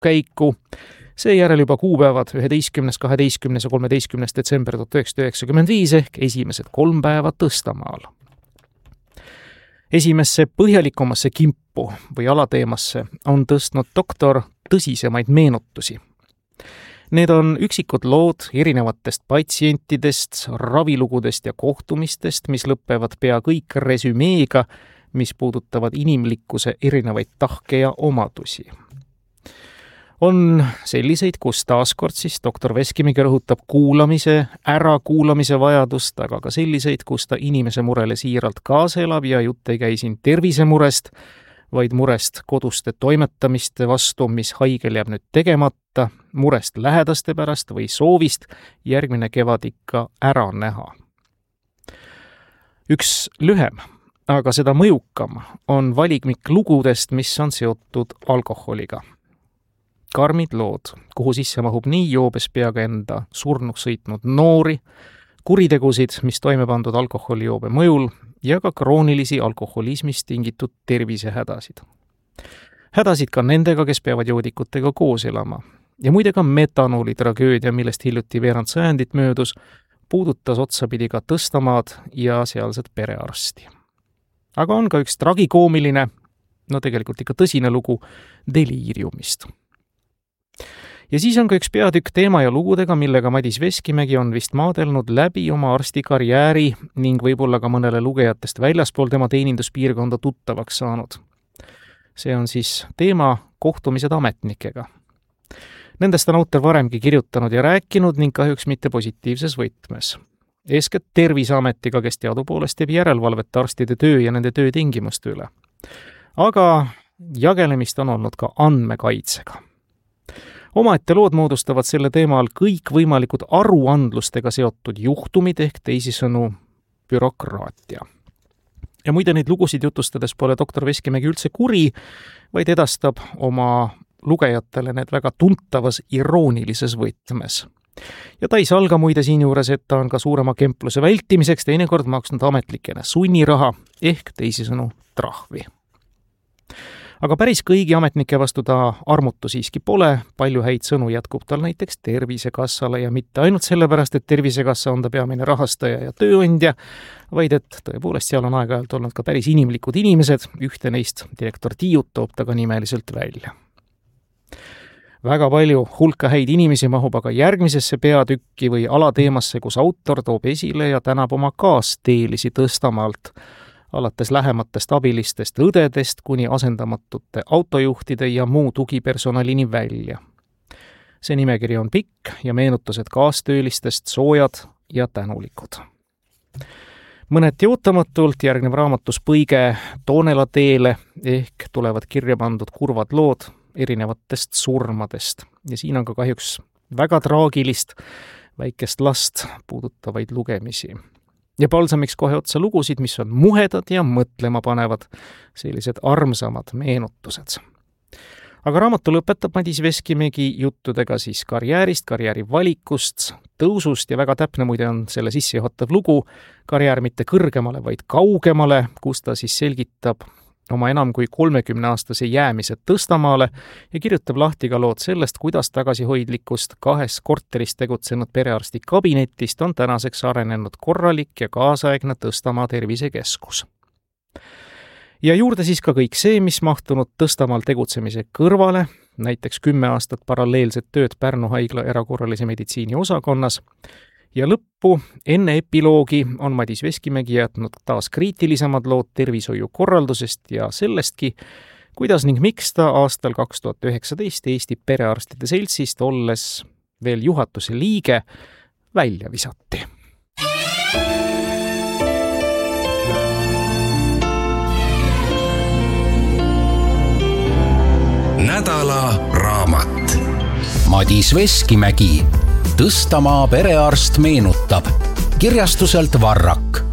käiku, seejärel juba kuupäevad 11., 12. ja 13. detsember 1995 ehk esimesed 3 päeva Tõstamaal. Esimesse põhjalikumasse kimpu või alateemasse on tõstnud doktor tõsisemaid meenutusi. Need on üksikud lood erinevatest patsientidest, ravilugudest ja kohtumistest, mis lõpevad pea kõik resümeega, mis puudutavad inimlikkuse erinevaid tahke ja omadusi. On selliseid, kus taaskord siis doktor Veskimägi rõhutab ärakuulamise vajadust, aga ka selliseid, kus ta inimese murele siiralt kaasa elab ja jutt ei käi siin tervisemurest, vaid murest koduste toimetamiste vastu, mis haigel jääb nüüd tegemata, murest lähedaste pärast või soovist järgmine kevad ikka ära näha. Üks lühem, aga seda mõjukam on valigmik lugudest, mis on seotud alkoholiga. Karmid lood, kuhu sisse mahub nii joobes peaga enda surnuks sõitnud noori, kuritegusid, mis toime pandud alkoholijoobe mõjul ja ka kroonilisi alkoholismist tingitud tervisehädasid. Hädasid ka nendega, kes peavad joodikutega koos elama. Ja muide ka metanooli tragöödia, millest hiljuti veerand sajandit möödus, puudutas otsapidi ka Tõstamaad ja sealset perearsti. Aga on ka üks tragikoomiline, tegelikult ikka tõsine lugu deliiriumist. Ja siis on ka üks peatükk teema ja lugudega, millega Madis Veskimägi on vist maadelnud läbi oma arstikarjääri ning võib-olla ka mõnele lugejatest väljaspool tema teeninduspiirkonda tuttavaks saanud. See on siis teema kohtumised ametnikega. Nendest on autor varemgi kirjutanud ja rääkinud ning kahjuks mitte positiivses võtmes. Eeskätt Terviseametiga, kes teadupoolest teeb järelevalvet arstide töö ja nende töötingimuste üle. Aga jagelemist on olnud ka andmekaitsega. Omaette lood moodustavad selle teemal kõik võimalikud aruandlustega seotud juhtumid ehk teisisõnu bürokraatia. Ja muide neid lugusid jutustades pole doktor Veskimägi üldse kuri, vaid edastab oma lugejatele need väga tuntavas iroonilises võtmes. Ja ta ei salga muide siinjuures, et ta on ka suurema kempluse vältimiseks teinekord maksnud ametlikena sunniraha ehk teisisõnu trahvi. Aga päris kõigi ametnike vastu ta armutu siiski pole, palju häid sõnu jätkub tal näiteks Tervisekassale ja mitte ainult sellepärast, et Tervisekassa on ta peamine rahastaja ja tööandja, vaid et tõepoolest seal on aeg-ajalt olnud ka päris inimlikud inimesed, ühte neist direktor Tiiut toob ta ka nimeliselt välja. Väga palju hulka häid inimesi mahub aga järgmisesse peatükki või alateemasse, kus autor toob esile ja tänab oma kaasteelisi Tõstamaalt, alates lähematest abilistest õdedest kuni asendamatute autojuhtide ja muu tugipersonalini välja. See nimekiri on pikk ja meenutused kaastöölistest soojad ja tänulikud. Mõneti ootamatult järgneb raamatus põige Toonela teele ehk tulevad kirja pandud kurvad lood erinevatest surmadest. Ja siin on ka kahjuks väga traagilist väikest last puudutavaid lugemisi. Ja palsamiks kohe otsa lugusid, mis on muhedad ja mõtlema panevad, sellised armsamad meenutused. Aga raamatu lõpetab Madis Veskimägi juttudega siis karjäärist, karjääri valikust, tõusust ja väga täpne muide on selle sissejuhatav lugu Karjäär mitte kõrgemale, vaid kaugemale, kus ta siis selgitab oma enam kui 30-aastase jäämise Tõstamaale ja kirjutab lahti ka lood sellest, kuidas tagasihoidlikust 2 korteris tegutsenud perearsti kabinetist on tänaseks arenenud korralik ja kaasaegne Tõstamaa tervisekeskus. Ja juurde siis ka kõik see, mis mahtunud Tõstamaal tegutsemise kõrvale, näiteks 10 aastat paralleelset tööd Pärnu haigla erakorralise meditsiini osakonnas, ja lõppu, enne epiloogi, on Madis Veskimägi jätnud taas kriitilisemad lood tervishoiukorraldusest ja sellestki, kuidas ning miks ta aastal 2019 Eesti Perearstide Seltsist olles veel juhatuse liige välja visati. Nädala raamat. Madis Veskimägi, Tõstamaa perearst meenutab, kirjastuselt Varrak.